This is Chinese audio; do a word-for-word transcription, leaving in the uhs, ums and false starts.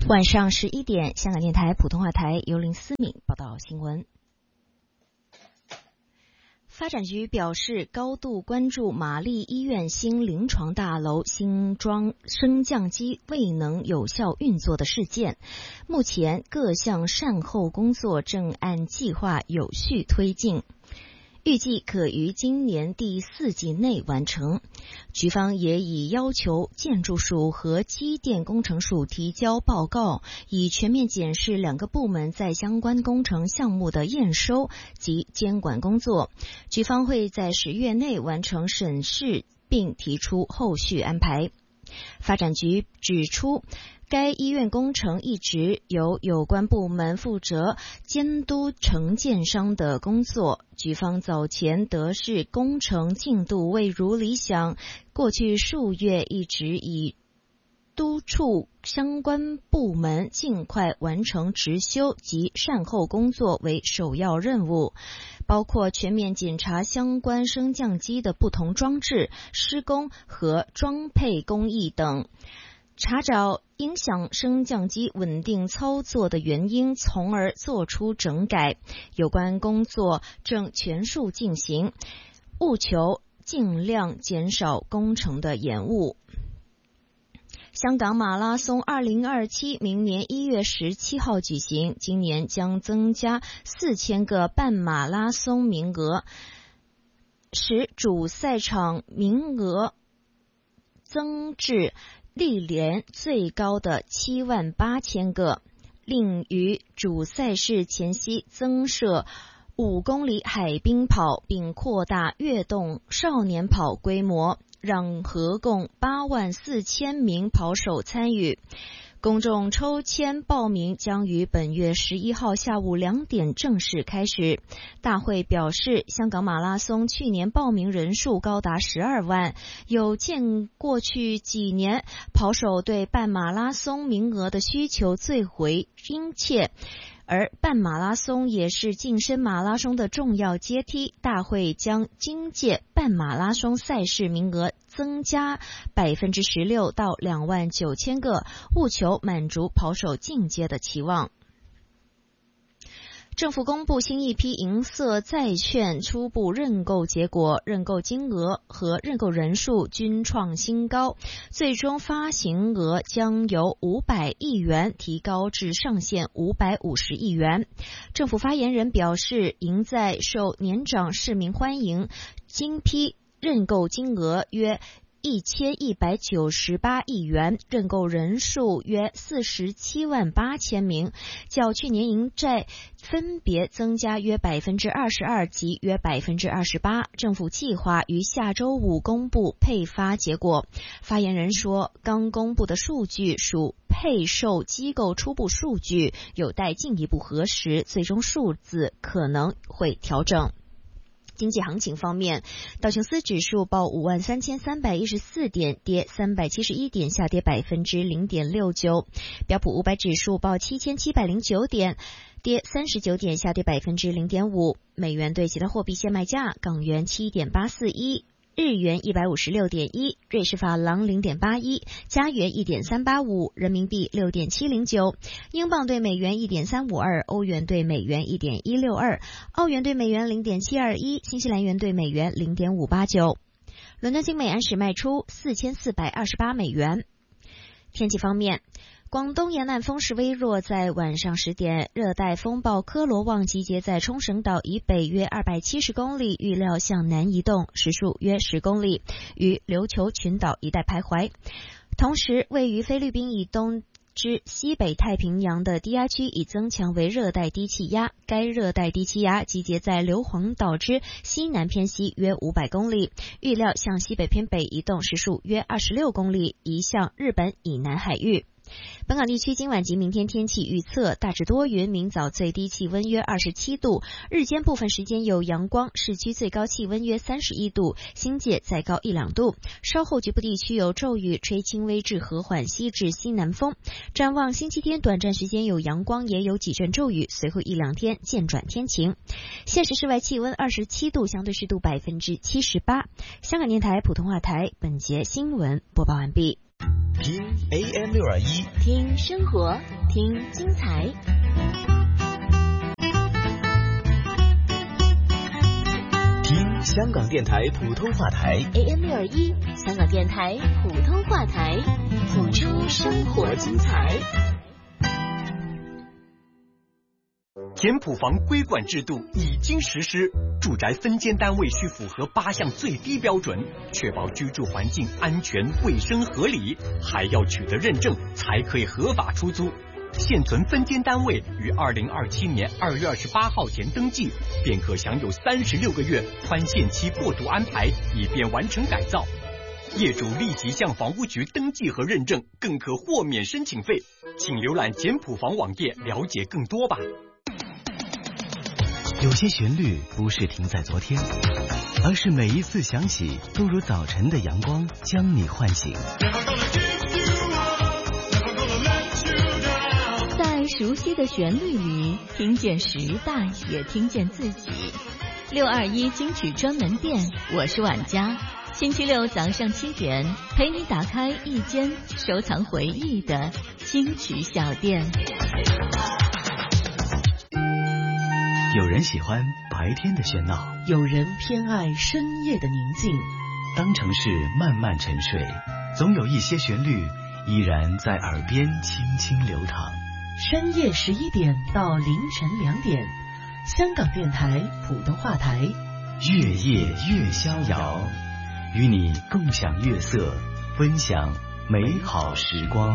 晚上十一点，香港电台普通话台由林思敏报道新闻。发展局表示，高度关注玛丽医院新临床大楼新装升降机未能有效运作的事件，目前各项善后工作正按计划有序推进，预计可于今年第四季内完成。局方也已要求建筑署和机电工程署提交报告，以全面检视两个部门在相关工程项目的验收及监管工作。局方会在十月内完成审视，并提出后续安排。发展局指出，该医院工程一直由有关部门负责监督承建商的工作，局方早前得悉工程进度未如理想，过去数月一直以督促相关部门尽快完成执修及善后工作为首要任务，包括全面检查相关升降机的不同装置、施工和装配工艺等，查找影响升降机稳定操作的原因，从而作出整改。有关工作正全速进行，务求尽量减少工程的延误。香港马拉松二零二七明年一月十七号举行，今年将增加四千个半马拉松名额，使主赛场名额增至历年最高的七万八千个，另于主赛事前夕增设五公里海滨跑，并扩大跃动少年跑规模，让合共八万四千名跑手参与。公众抽签报名将于本月十一号下午两点正式开始。大会表示，香港马拉松去年报名人数高达十二万，有见过去几年跑手对半马拉松名额的需求最为殷切，而半马拉松也是晋升马拉松的重要阶梯。大会将今届半马拉松赛事名额增加百分之十六到两万九千个，务求满足跑手进阶的期望。政府公布新一批银色债券初步认购结果，认购金额和认购人数均创新高，最终发行额将由五百亿元提高至上限五百五十亿元。政府发言人表示，银债受年长市民欢迎，新批认购金额约一千一百九十八亿元，认购人数约四十七万八千名，较去年银债分别增加约百分之二十二及约百分之二十八。政府计划于下周五公布配发结果。发言人说，刚公布的数据属配售机构初步数据，有待进一步核实，最终数字可能会调整。经济行情方面，道琼斯指数报五万三千三百一十四点，跌三百七十一点，下跌百分之零点六九。标普五百指数报七千七百零九点，跌三十九点，下跌百分之零点五。美元对其他货币现卖价：港元七点八四一。日元一百五十六点一，瑞士法郎零点八一，加元一点三八五，人民币六点七零九，英镑对美元一点三五二，欧元对美元一点一六二，澳元对美元零点七二一，新西兰元对美元零点五八九。伦敦金每安士卖出四千四百二十八美元。天气方面，广东沿岸风势微弱，在晚上十点，热带风暴科罗旺集结在冲绳岛以北约二百七十公里，预料向南移动，时速约十公里，于琉球群岛一带徘徊。同时，位于菲律宾以东之西北太平洋的低压区已增强为热带低气压，该热带低气压集结在硫磺岛之西南偏西约五百公里，预料向西北偏北移动，时速约二十六公里，移向日本以南海域。本港地区今晚及明天天气预测，大致多云，明早最低气温约二十七度，日间部分时间有阳光，市区最高气温约三十一度，新界再高一两度。稍后局部地区有骤雨，吹轻微至和缓西至西南风。展望星期天短暂时间有阳光，也有几阵骤雨，随后一两天渐转天晴。现时室外气温二十七度，相对湿度百分之七十八。香港电台普通话台本节新闻播报完毕。 听 A M 六二一， 听生活听精彩。 听香港电台普通话台 A M 六二一，香港电台普通话台，谱出生活精彩。 简谱房规管制度已经实施，住宅分间单位需符合八项最低标准，确保居住环境安全、卫生、合理，还要取得认证才可以合法出租。现存分间单位于二零二七年二月二十八号前登记，便可享有三十六个月宽限期过渡安排，以便完成改造。业主立即向房屋局登记和认证，更可豁免申请费。请浏览简谱房网页了解更多吧。 有些旋律不是停在昨天，而是每一次响起都如早晨的阳光将你唤醒。 在熟悉的旋律里，听见时代，也听见自己。六二一金曲专门店，我是婉佳。星期六早上七点，陪你打开一间收藏回忆的金曲小店。 有人喜欢白天的喧闹， 有人偏爱深夜的宁静。 当城市慢慢沉睡，总有一些旋律依然在耳边轻轻流淌。 深夜十一点到凌晨两点，香港电台普通话台， 月夜越逍遥，与你共享月色，分享美好时光。